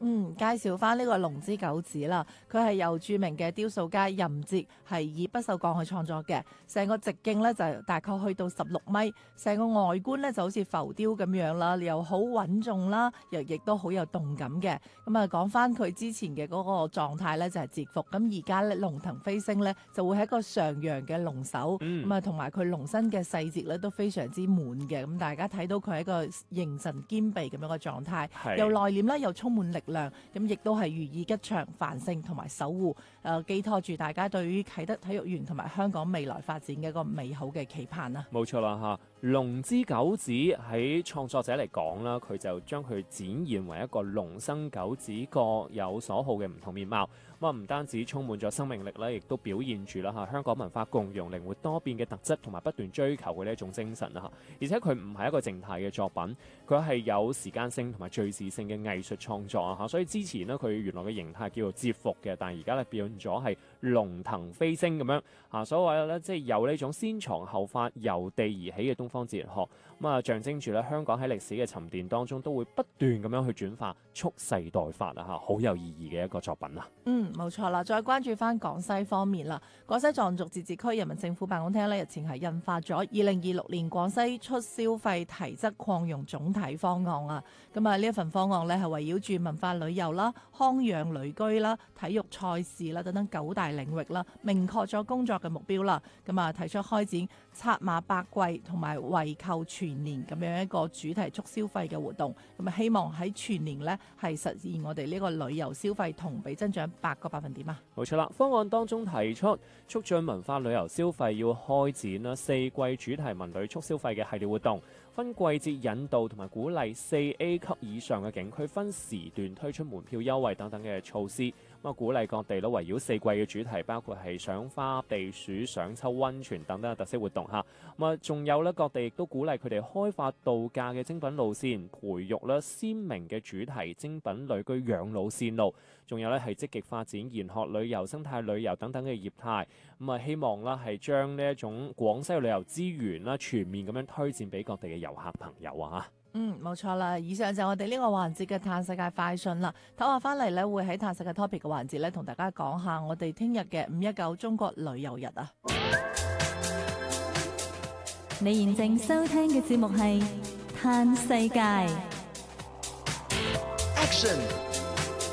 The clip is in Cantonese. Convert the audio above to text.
介紹翻呢個龍之九子啦，佢係由著名嘅雕塑家任哲係以不鏽鋼去創作嘅，成個直徑咧就大概去到16米，成個外觀咧就好似浮雕咁樣啦，又好穩重啦，又亦都好有動感嘅。咁啊，講翻佢之前嘅嗰個狀態咧就係折服，咁而家咧龍騰飛升咧就會係一個上揚嘅龍首，咁啊同埋佢龍身嘅細節咧都非常之滿嘅，咁大家睇到佢係一個形神兼備咁樣嘅狀態，又內斂啦，又充滿力量，咁亦都係寓意吉祥、繁盛同埋守護，寄託住大家對於啟德體育園同埋香港未來發展嘅一個美好嘅期盼啦。 冇錯啦嚇，龍之九子喺創作者嚟講啦，佢就將佢展現為一個龍生九子各有所好嘅唔同面貌。咁啊，唔單止充滿咗生命力咧，亦都表現住啦嚇香港文化共融、靈活多變嘅特質，同埋不斷追求嘅呢一種精神啦嚇。而且佢唔係一個靜態嘅作品，佢係有時間性同埋敘事性嘅藝術創作啊嚇。所以之前呢，佢原來嘅形態叫做折服嘅，但係而家咧變咗係龍騰飛升咁樣啊。所謂咧，即係有呢種先藏後發、由地而起嘅東方哲學，咁啊象徵住咧香港喺歷史嘅沉澱當中都會不斷咁樣去轉化，蓄勢待發啊嚇，好有意義嘅一個作品啊。 冇錯啦，再關注翻廣西方面啦。廣西藏族自治區人民政府辦公廳呢，日前係印發咗2026年廣西出消費提質擴容總體方案啊。咁啊，呢一份方案呢，係圍繞住文化旅遊啦、康養旅居啦、體育賽事啦等等9大領域啦，明確咗工作嘅目標啦。咁啊，提出開展策馬百季同埋惠購全年咁樣一個主題促消費嘅活動。咁啊，希望喺全年呢，係實現我哋呢個旅遊消費同比增長8個百分點啊！ 冇錯啦，方案當中提出促進文化旅遊消費要開展啦4季主題文旅促消費嘅系列活動，分季節引導同埋鼓勵4A 級以上嘅景區分時段推出門票優惠等等嘅措施。咁啊，鼓勵各地都圍繞4季嘅主題，包括係賞花、避暑、賞秋、溫泉等等嘅特色活動嚇。咁啊，仲有咧，各地亦都鼓勵佢哋開發度假嘅精品路線，培育咧鮮明嘅主題精品旅居養老線路。仲有咧係積極發展研學旅遊、生態旅遊等等嘅業態。咁啊，希望啦係將呢一種廣西嘅旅遊資源啦全面咁樣推薦俾各地嘅遊客朋友啊嚇。 冇錯啦，以上就係我哋呢個環節嘅嘆世界快訊啦。唞下翻嚟咧，會喺嘆世界 topic 嘅環節咧，同大家講下我哋聽日嘅519中國旅遊日啊。 你現正收聽嘅節目係嘆世界。 Action